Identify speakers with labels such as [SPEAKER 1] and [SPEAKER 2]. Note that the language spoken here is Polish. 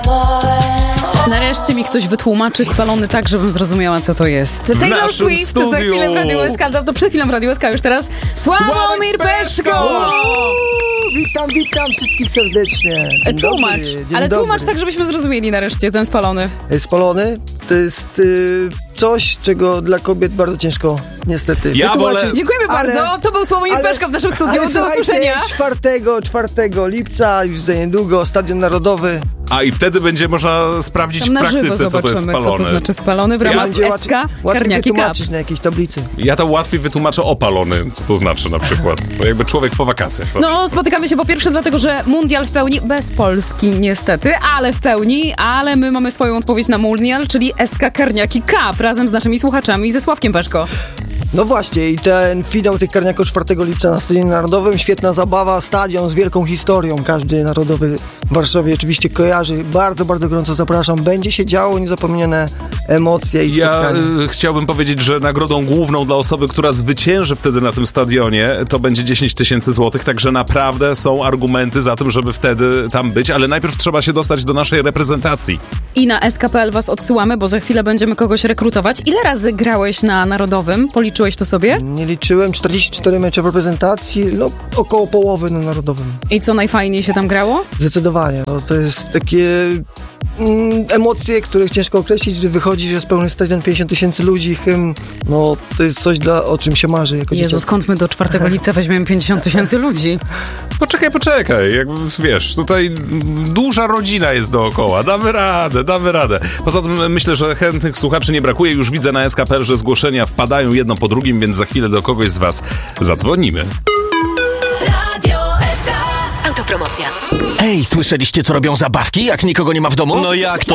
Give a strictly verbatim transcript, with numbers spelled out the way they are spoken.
[SPEAKER 1] Nareszcie mi ktoś wytłumaczy spalony tak, żebym zrozumiała, co to jest. Taylor Swift
[SPEAKER 2] studiu.
[SPEAKER 1] za chwilę w Radio S K. To przed chwilą w Radio S K, już teraz Sławomir Peszko!
[SPEAKER 3] Witam, witam wszystkich serdecznie. Dzień
[SPEAKER 1] Tłumacz,
[SPEAKER 3] dobry, dzień
[SPEAKER 1] ale
[SPEAKER 3] dobry.
[SPEAKER 1] tłumacz tak, żebyśmy zrozumieli nareszcie ten spalony.
[SPEAKER 3] Spalony to jest y, coś, czego dla kobiet bardzo ciężko niestety
[SPEAKER 2] Ja
[SPEAKER 3] wytłumaczyć.
[SPEAKER 2] wolę-
[SPEAKER 1] Dziękujemy
[SPEAKER 3] Ale-
[SPEAKER 1] bardzo. To był Sławomir
[SPEAKER 3] ale-
[SPEAKER 1] Peszko w naszym studiu.
[SPEAKER 3] Ale
[SPEAKER 1] Do
[SPEAKER 3] słuchajcie,
[SPEAKER 1] usłyszenia.
[SPEAKER 3] czwartego lipca, już za niedługo, Stadion Narodowy.
[SPEAKER 2] A i wtedy będzie można sprawdzić
[SPEAKER 1] Tam
[SPEAKER 2] w
[SPEAKER 1] na żywo
[SPEAKER 2] praktyce, co to jest
[SPEAKER 1] zobaczymy, co
[SPEAKER 2] spalone.
[SPEAKER 1] to znaczy spalony w ramach
[SPEAKER 3] Będzie
[SPEAKER 1] S K
[SPEAKER 3] łatwiej
[SPEAKER 1] Karniaki Cup.
[SPEAKER 3] wytłumaczyć na jakiejś tablicy.
[SPEAKER 2] Ja to łatwiej wytłumaczę opalony, co to znaczy na przykład. To jakby człowiek po wakacjach.
[SPEAKER 1] No, spotykamy się po pierwsze dlatego, że mundial w pełni, bez Polski niestety, ale w pełni, ale my mamy swoją odpowiedź na mundial, czyli S K Karniaki Cup, razem z naszymi słuchaczami i ze Sławkiem Peszko.
[SPEAKER 3] No właśnie, i ten finał tych karniaków czwartego lipca na Stadionie Narodowym, świetna zabawa, stadion z wielką historią, każdy narodowy w Warszawie oczywiście kojarzy, bardzo, bardzo gorąco zapraszam, będzie się działo niezapomniane emocje i
[SPEAKER 2] Ja
[SPEAKER 3] spotkania.
[SPEAKER 2] y, chciałbym powiedzieć, że nagrodą główną dla osoby, która zwycięży wtedy na tym stadionie, to będzie dziesięć tysięcy złotych, także naprawdę są argumenty za tym, żeby wtedy tam być, ale najpierw trzeba się dostać do naszej reprezentacji.
[SPEAKER 1] I na S K kropka P L was odsyłamy, bo za chwilę będziemy kogoś rekrutować. Ile razy grałeś na Narodowym? Policzyłeś to sobie?
[SPEAKER 3] Nie liczyłem, czterdzieści cztery mecze w reprezentacji, no około połowy na Narodowym.
[SPEAKER 1] I co najfajniej się tam grało?
[SPEAKER 3] Zdecydowanie, no, to jest takie mm, emocje, których ciężko określić, że wychodzi, że jest pełny stadion, pięćdziesiąt tysięcy ludzi, hymn, no to jest coś, dla, o czym się marzy jako
[SPEAKER 1] Jezu,
[SPEAKER 3] dzieciak.
[SPEAKER 1] skąd my do czwartego lipca weźmiemy pięćdziesiąt tysięcy ludzi?
[SPEAKER 2] Poczekaj, poczekaj, jakby wiesz, tutaj duża rodzina jest dookoła, damy radę, damy radę. Poza tym myślę, że chętnych słuchaczy nie brakuje, już widzę na S K kropka P L, że zgłoszenia wpadają jedno po drugim, więc za chwilę do kogoś z was zadzwonimy.
[SPEAKER 4] Radio S K. Autopromocja.
[SPEAKER 5] Ej, słyszeliście, co robią zabawki, jak nikogo nie ma w domu?
[SPEAKER 6] No jak to?